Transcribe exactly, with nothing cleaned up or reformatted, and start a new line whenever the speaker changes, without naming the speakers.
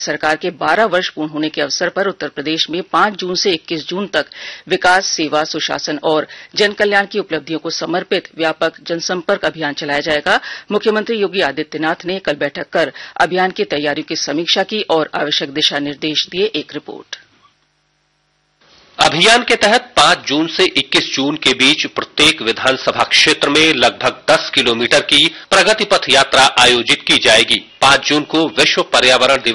सरकार के बारह वर्ष पूर्ण होने के अवसर पर उत्तर प्रदेश में पांच जून से इक्कीस जून तक विकास, सेवा, सुशासन और जन कल्याण की उपलब्धियों को समर्पित व्यापक जनसंपर्क अभियान चलाया जाएगा। मुख्यमंत्री योगी आदित्यनाथ ने कल बैठक कर अभियान की तैयारियों की समीक्षा की और आवश्यक दिशा निर्देश दिए। एक रिपोर्ट।
अभियान के तहत पांच जून से इक्कीस जून के बीच प्रत्येक विधानसभा क्षेत्र में लगभग दस किलोमीटर की प्रगति पथ यात्रा आयोजित की जाएगी। पांच जून को विश्व पर्यावरण दिवस